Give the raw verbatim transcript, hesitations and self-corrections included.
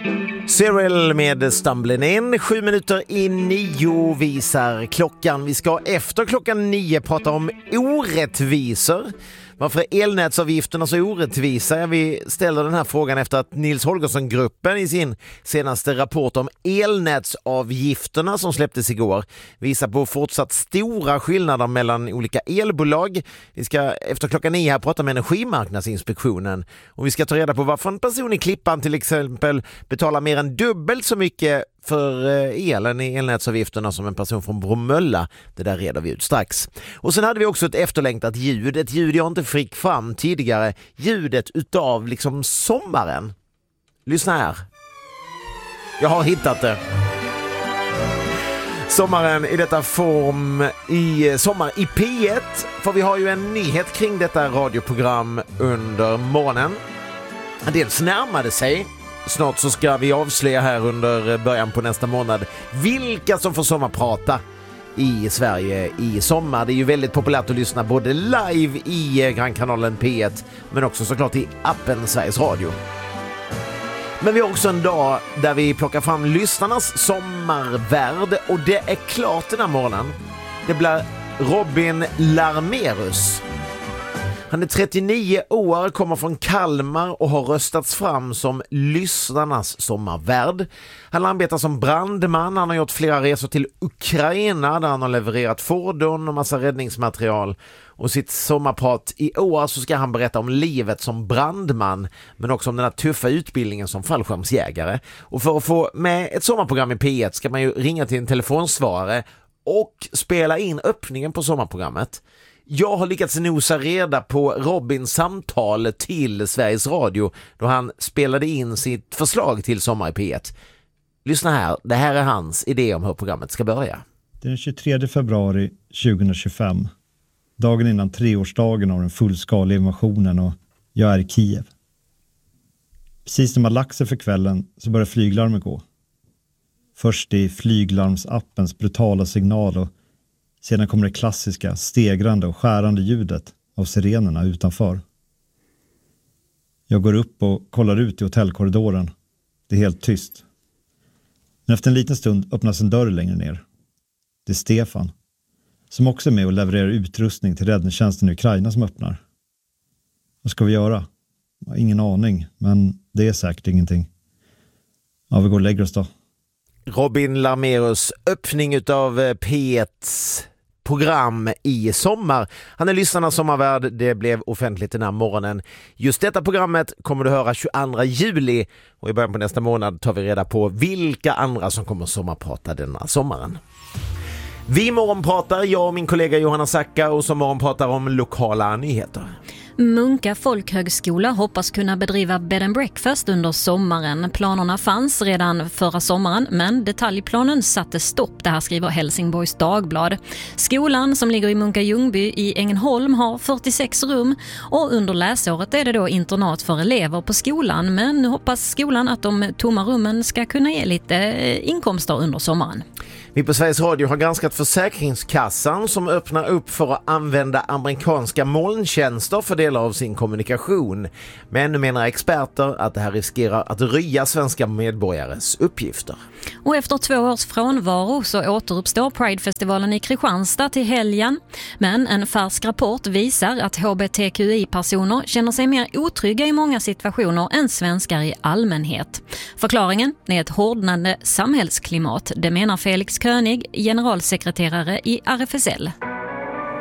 Cyril med Stumbling In. Sju minuter i nio visar klockan. Vi ska efter klockan nio prata om orättvisor. Varför är elnätsavgifterna så orättvisa? Vi ställer den här frågan efter att Nils Holgersson-gruppen i sin senaste rapport om elnätsavgifterna som släpptes igår visar på fortsatt stora skillnader mellan olika elbolag. Vi ska efter klockan nio här prata med Energimarknadsinspektionen och vi ska ta reda på varför en person i Klippan till exempel betalar mer än dubbelt så mycket för elen i elnätsavgifterna som en person från Bromölla. Det där reder vi ut strax. Och sen hade vi också ett efterlängtat ljud. Ett ljud jag inte fick fram tidigare. Ljudet utav liksom sommaren. Lyssna här. Jag har hittat det. Sommaren i detta form i Sommar i P ett. För vi har ju en nyhet kring detta radioprogram under morgonen. Dels närmade sig. Snart så ska vi avslöja här under början på nästa månad vilka som får sommarprata i Sverige i sommar. Det är ju väldigt populärt att lyssna både live i grannkanalen P ett men också såklart i appen Sveriges Radio. Men vi har också en dag där vi plockar fram lyssnarnas sommarvärld och det är klart den här morgonen. Det blir Robin Larmerus. Han är trettionio år, kommer från Kalmar och har röstats fram som lyssnarnas sommarvärd. Han arbetar som brandman, han har gjort flera resor till Ukraina där han har levererat fordon och massa räddningsmaterial. Och sitt sommarprat i år så ska han berätta om livet som brandman men också om den här tuffa utbildningen som fallskärmsjägare. Och för att få med ett sommarprogram i P ett ska man ju ringa till en telefonsvarare och spela in öppningen på sommarprogrammet. Jag har lyckats nosa reda på Robins samtal till Sveriges Radio då han spelade in sitt förslag till Sommar i P ett. Lyssna här, det här är hans idé om hur programmet ska börja. Det är den tjugotredje februari tjugohundratjugofem, dagen innan treårsdagen av den fullskaliga invasionen och jag är i Kiev. Precis när man lagt sig för kvällen så börjar flyglarmet gå. Först i flyglarmsappens brutala signal och sedan kommer det klassiska, stegrande och skärande ljudet av sirenerna utanför. Jag går upp och kollar ut i hotellkorridoren. Det är helt tyst. Men efter en liten stund öppnas en dörr längre ner. Det är Stefan, som också är med och levererar utrustning till räddningstjänsten i Ukraina som öppnar. Vad ska vi göra? Jag har ingen aning, men det är säkert ingenting. Ja, vi går och lägger oss då. Robin Larmerus öppning utav P etts program i sommar. Han är lyssnarnas sommarvärd. Det blev offentligt den här morgonen. Just detta programmet kommer du höra tjugoandra juli och i början på nästa månad tar vi reda på vilka andra som kommer sommarprata denna sommaren. Vi morgonpratar, jag och min kollega Johanna Sacka och som morgonpratar om lokala nyheter. Munka folkhögskola hoppas kunna bedriva bed and breakfast under sommaren. Planerna fanns redan förra sommaren men detaljplanen satte stopp. Det här skriver Helsingborgs Dagblad. Skolan som ligger i Munka Ljungby i Ängelholm har fyrtiosex rum och under läsåret är det då internat för elever på skolan. Men nu hoppas skolan att de tomma rummen ska kunna ge lite inkomster under sommaren. Vi på Sveriges Radio har granskat Försäkringskassan som öppnar upp för att använda amerikanska molntjänster för delar av sin kommunikation. Men nu menar experter att det här riskerar att röja svenska medborgares uppgifter. Och efter två års frånvaro så återuppstår Pride-festivalen i Kristianstad till helgen. Men en färsk rapport visar att H B T Q I-personer känner sig mer otrygga i många situationer än svenskar i allmänhet. Förklaringen är ett hårdnande samhällsklimat, det menar Felix König, generalsekreterare i R F S L.